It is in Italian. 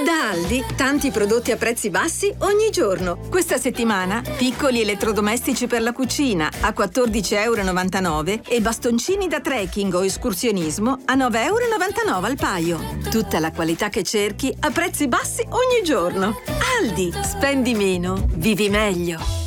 Da Aldi, tanti prodotti a prezzi bassi ogni giorno. Questa settimana, piccoli elettrodomestici per la cucina a 14,99 € e bastoncini da trekking o escursionismo a 9,99 € al paio. Tutta la qualità che cerchi a prezzi bassi ogni giorno. Aldi, spendi meno, vivi meglio.